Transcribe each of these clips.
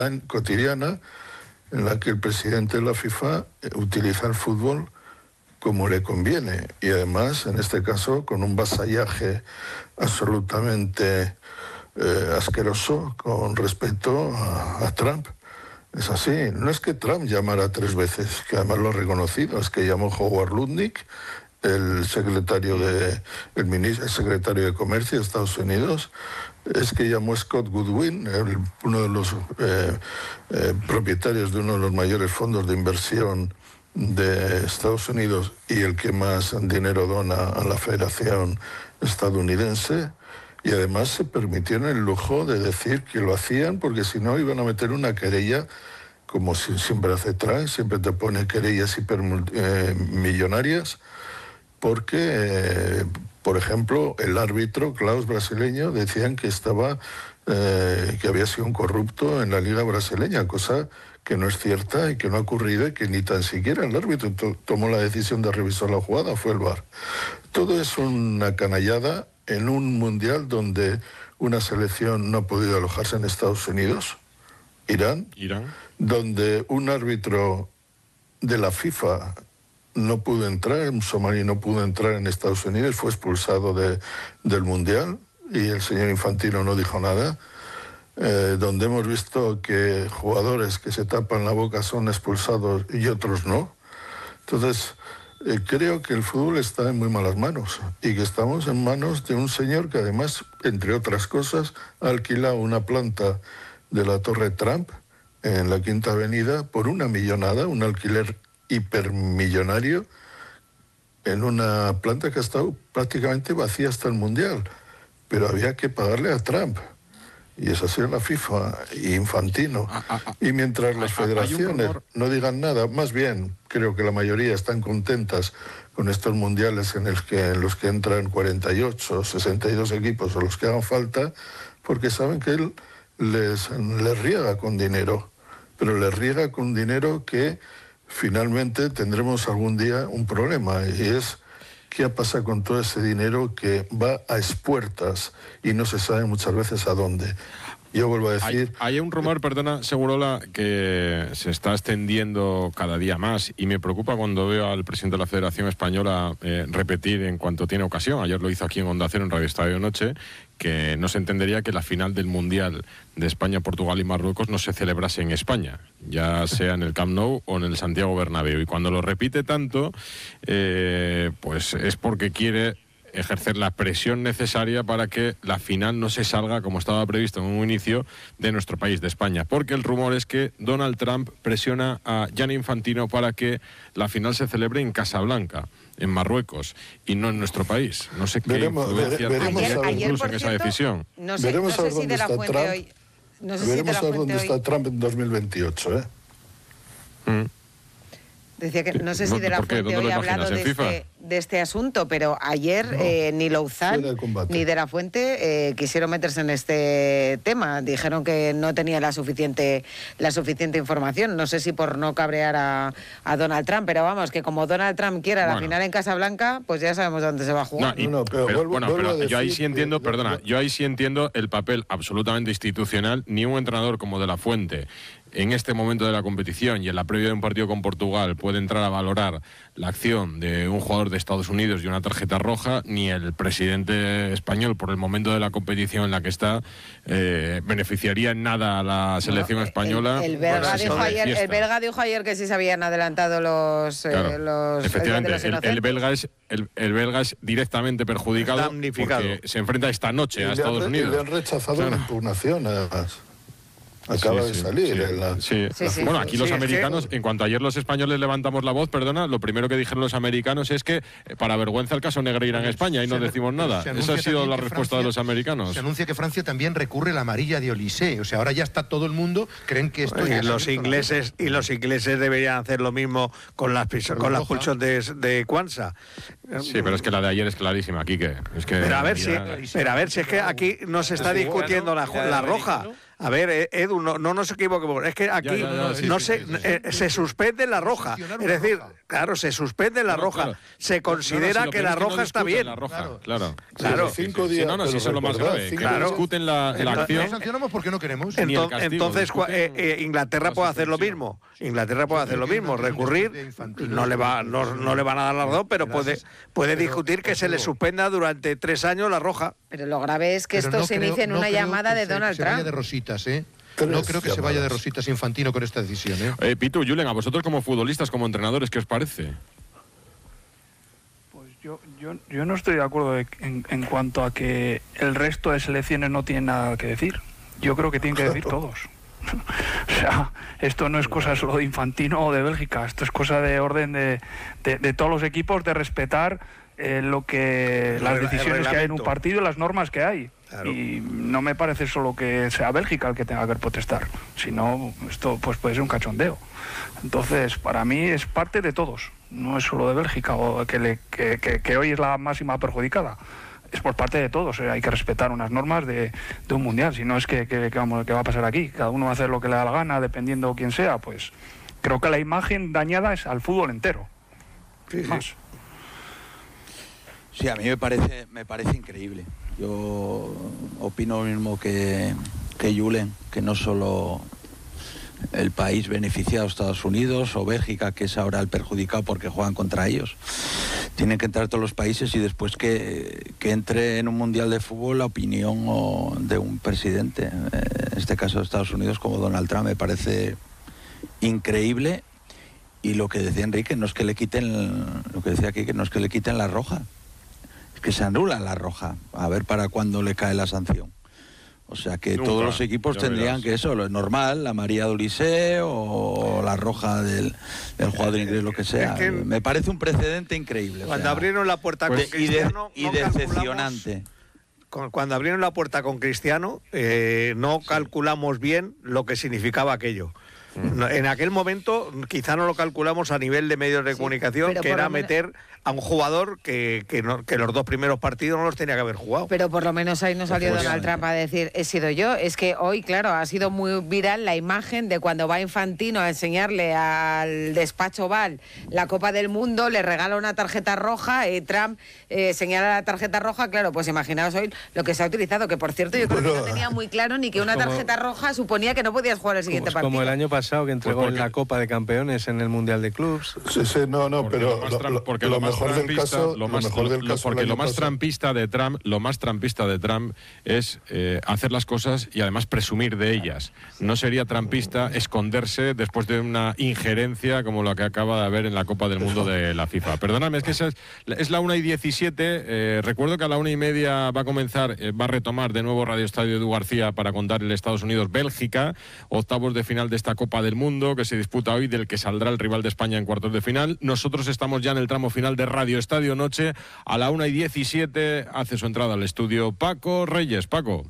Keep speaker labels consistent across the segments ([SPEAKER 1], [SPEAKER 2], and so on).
[SPEAKER 1] cotidiana en la que el presidente de la FIFA utiliza el fútbol como le conviene, y además, en este caso, con un vasallaje absolutamente asqueroso con respecto a Trump. Es así, no es que Trump llamara 3 veces, que además lo ha reconocido, es que llamó Howard Lutnick, el secretario de Comercio de Estados Unidos, es que llamó Scott Goodwin, uno de los propietarios de uno de los mayores fondos de inversión de Estados Unidos y el que más dinero dona a la Federación estadounidense, y además se permitieron el lujo de decir que lo hacían porque si no iban a meter una querella, como siempre hace Trump, siempre te pone querellas hipermillonarias, porque, por ejemplo, el árbitro Klaus brasileño decían que que había sido un corrupto en la liga brasileña, cosa que no es cierta y que no ha ocurrido, y que ni tan siquiera el árbitro tomó la decisión de revisar la jugada, fue el VAR. Todo es una canallada en un mundial donde una selección no ha podido alojarse en Estados Unidos, Irán, donde un árbitro de la FIFA no pudo entrar, un somalí no pudo entrar en Estados Unidos, fue expulsado del mundial y el señor Infantino no dijo nada. Donde hemos visto que jugadores que se tapan la boca son expulsados y otros no. Entonces, creo que el fútbol está en muy malas manos y que estamos en manos de un señor que además, entre otras cosas, ha alquilado una planta de la Torre Trump en la Quinta Avenida por una millonada, un alquiler hipermillonario, en una planta que ha estado prácticamente vacía hasta el Mundial, pero había que pagarle a Trump. Y eso ha sido la FIFA y Infantino. Y mientras las federaciones no digan nada, más bien creo que la mayoría están contentas con estos mundiales en los que entran 48, 62 equipos o los que hagan falta, porque saben que él les riega con dinero, pero les riega con dinero que finalmente tendremos algún día un problema, y es qué pasa con todo ese dinero que va a expuertas y no se sabe muchas veces a dónde. Yo vuelvo a decir...
[SPEAKER 2] Hay un rumor, perdona, Segurola, que se está extendiendo cada día más, y me preocupa cuando veo al presidente de la Federación Española repetir en cuanto tiene ocasión, ayer lo hizo aquí en Onda Cero, en Radio Estadio Noche, que no se entendería que la final del Mundial de España, Portugal y Marruecos no se celebrase en España, ya sea en el Camp Nou o en el Santiago Bernabéu. Y cuando lo repite tanto, pues es porque quiere ejercer la presión necesaria para que la final no se salga, como estaba previsto en un inicio, de nuestro país, de España. Porque el rumor es que Donald Trump presiona a Gianni Infantino para que la final se celebre en Casablanca, en Marruecos, y no en nuestro país. No sé qué influencia tiene incluso en esa decisión.
[SPEAKER 1] Veremos a ver dónde está Trump. Veremos a ver dónde está Trump en 2028, ¿eh?
[SPEAKER 3] Decía que no sé si de la Fuente hoy ha hablado de este asunto, pero ayer ni Louzán ni de la Fuente quisieron meterse en este tema. Dijeron que no tenía la suficiente información. No sé si por no cabrear a Donald Trump, pero vamos, que como Donald Trump quiera la final en Casablanca, pues ya sabemos dónde se va a jugar.
[SPEAKER 2] Pero yo ahí sí entiendo, yo ahí sí entiendo el papel absolutamente institucional. Ni un entrenador como de la Fuente, en este momento de la competición y en la previa de un partido con Portugal, puede entrar a valorar la acción de un jugador de Estados Unidos y una tarjeta roja, ni el presidente español, por el momento de la competición en la que está, beneficiaría en nada a la selección española.
[SPEAKER 3] El belga dijo ayer que sí se habían adelantado los...
[SPEAKER 2] Efectivamente, el belga es directamente perjudicado porque se enfrenta esta noche a Estados Unidos.
[SPEAKER 1] Le han rechazado la impugnación, además. Acaba de salir.
[SPEAKER 2] Bueno, aquí los americanos, en cuanto ayer los españoles levantamos la voz, lo primero que dijeron los americanos es que para vergüenza el caso Negreira en España y no decimos nada. Esa ha sido la respuesta de los americanos.
[SPEAKER 4] Se anuncia que Francia también recurre la amarilla de Olysée. O sea, ahora ya está todo el mundo, creen que esto...
[SPEAKER 5] Y los ingleses deberían hacer lo mismo con las pulsiones de Kwanza.
[SPEAKER 2] Sí, pero es que la de ayer es clarísima, Quique.
[SPEAKER 5] Pero a ver si es que aquí no se está discutiendo la roja. A ver, Edu, no nos equivoquemos. Es que aquí se suspende la roja. Es decir, claro, se suspende la roja. Claro. Se considera que la roja está bien.
[SPEAKER 2] La roja, claro.
[SPEAKER 1] 5 días.
[SPEAKER 2] Si eso es lo más grave. Que discuten la acción.
[SPEAKER 4] No sancionamos porque no queremos.
[SPEAKER 5] Entonces, Inglaterra puede hacer lo mismo. Inglaterra puede hacer lo mismo, recurrir. No le van a dar la razón, pero puede discutir que se le suspenda durante 3 años la roja.
[SPEAKER 3] Pero lo grave es que esto se inicie en una llamada de Donald Trump.
[SPEAKER 4] Vaya de rositas, No creo que se vaya de rositas Infantino con esta decisión,
[SPEAKER 2] Pitu, Julen, a vosotros como futbolistas, como entrenadores, ¿qué os parece?
[SPEAKER 6] Pues yo no estoy de acuerdo en cuanto a que el resto de selecciones no tienen nada que decir. Yo creo que tienen que decir todos. O sea, esto no es cosa solo de Infantino o de Bélgica, esto es cosa de orden de todos los equipos, de respetar las decisiones que hay en un partido y las normas que hay. Claro. Y no me parece solo que sea Bélgica el que tenga que protestar, sino esto pues puede ser un cachondeo. Entonces, para mí es parte de todos, no es solo de Bélgica o que hoy es la máxima perjudicada. Es por parte de todos, hay que respetar unas normas de un mundial, si no es que va a pasar aquí, cada uno va a hacer lo que le da la gana, dependiendo quién sea, pues creo que la imagen dañada es al fútbol entero.
[SPEAKER 5] Sí,
[SPEAKER 6] más.
[SPEAKER 7] Sí, a mí me parece increíble. Yo opino lo mismo que Julen, que no solo el país beneficiado, Estados Unidos o Bélgica, que es ahora el perjudicado porque juegan contra ellos. Tienen que entrar todos los países y después que entre en un mundial de fútbol la opinión de un presidente, en este caso de Estados Unidos como Donald Trump, me parece increíble. Y lo que decía Enrique, no es que le quiten, lo que decía aquí, que no es que le quiten la roja, es que se anula la roja, a ver para cuándo le cae la sanción. O sea que nunca, todos los equipos tendrían que eso, lo normal, la María de o la roja del jugador inglés, lo que sea. Es que me parece un precedente increíble.
[SPEAKER 5] Cuando abrieron la puerta con Cristiano...
[SPEAKER 7] Y decepcionante.
[SPEAKER 5] Cuando abrieron la puerta con Cristiano, no calculamos bien lo que significaba aquello. En aquel momento quizá no lo calculamos a nivel de medios de comunicación, que era meter a un jugador que los 2 primeros partidos no los tenía que haber jugado.
[SPEAKER 3] Pero por lo menos ahí no salió Donald Trump a decir, he sido yo. Es que hoy, claro, ha sido muy viral la imagen de cuando va Infantino a enseñarle al despacho Oval la Copa del Mundo, le regala una tarjeta roja y Trump señala la tarjeta roja. Claro, pues imaginaos hoy lo que se ha utilizado, que por cierto yo creo que no tenía muy claro ni que una tarjeta roja suponía que no podías jugar el siguiente partido.
[SPEAKER 8] Como el año pasado que entregó en la Copa de Campeones en el Mundial de Clubs.
[SPEAKER 1] Sí, pero lo mejor del caso,
[SPEAKER 2] porque lo más trampista de Trump es hacer las cosas y además presumir de ellas. No sería trampista esconderse después de una injerencia como la que acaba de haber en la Copa del Mundo de la FIFA. Perdóname, es que es la 1:17. Recuerdo que a la 1:30 va a comenzar, va a retomar de nuevo Radio Estadio Edu García para contar el Estados Unidos-Bélgica, octavos de final de esta Copa del Mundo que se disputa hoy, del que saldrá el rival de España en cuartos de final. Nosotros estamos ya en el tramo final de Radio Estadio Noche. A la 1:17 hace su entrada al estudio Paco Reyes. Paco.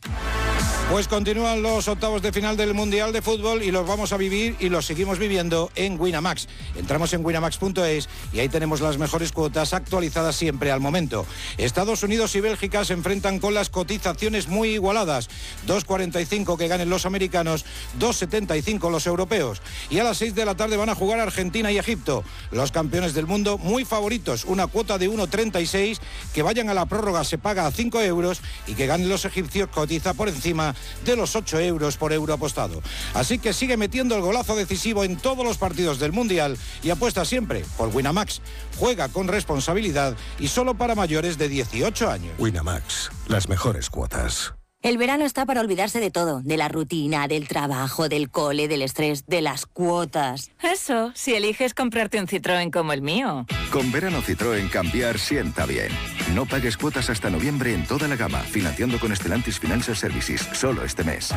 [SPEAKER 9] Pues continúan los octavos de final del Mundial de Fútbol y los vamos a vivir y los seguimos viviendo en Winamax. Entramos en winamax.es y ahí tenemos las mejores cuotas actualizadas siempre al momento. Estados Unidos y Bélgica se enfrentan con las cotizaciones muy igualadas. 2.45 que ganen los americanos, 2.75 los europeos. Y a las 6 de la tarde van a jugar Argentina y Egipto. Los campeones del mundo muy favoritos. Una cuota de 1.36, que vayan a la prórroga se paga a 5 euros y que ganen los egipcios cotiza por encima de los 8 euros por euro apostado. Así que sigue metiendo el golazo decisivo en todos los partidos del Mundial y apuesta siempre por Winamax. Juega con responsabilidad y solo para mayores de 18 años.
[SPEAKER 10] Winamax, las mejores cuotas.
[SPEAKER 11] El verano está para olvidarse de todo, de la rutina, del trabajo, del cole, del estrés, de las cuotas.
[SPEAKER 12] Eso, si eliges comprarte un Citroën como el mío.
[SPEAKER 10] Con verano Citroën cambiar sienta bien. No pagues cuotas hasta noviembre en toda la gama, financiando con Stellantis Financial Services, solo este mes.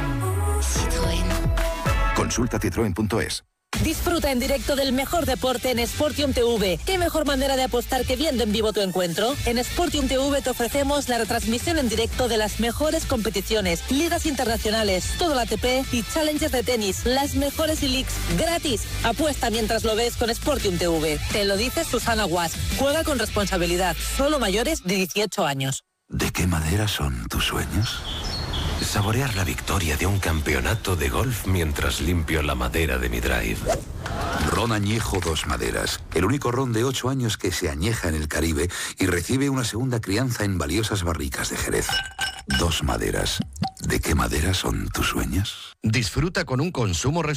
[SPEAKER 11] Citroën.
[SPEAKER 10] Consulta citroen.es.
[SPEAKER 13] Disfruta en directo del mejor deporte en Sportium TV. ¿Qué mejor manera de apostar que viendo en vivo tu encuentro? En Sportium TV te ofrecemos la retransmisión en directo de las mejores competiciones, ligas internacionales, todo el ATP y Challengers de tenis, las mejores e-leagues gratis. Apuesta mientras lo ves con Sportium TV. Te lo dice Susana Guas. Juega con responsabilidad. Solo mayores de 18 años.
[SPEAKER 10] ¿De qué madera son tus sueños?
[SPEAKER 14] Saborear la victoria de un campeonato de golf mientras limpio la madera de mi drive.
[SPEAKER 15] Ron Añejo Dos Maderas, el único ron de 8 años que se añeja en el Caribe y recibe una segunda crianza en valiosas barricas de Jerez. Dos Maderas. ¿De qué madera son tus sueños?
[SPEAKER 16] Disfruta con un consumo responsable.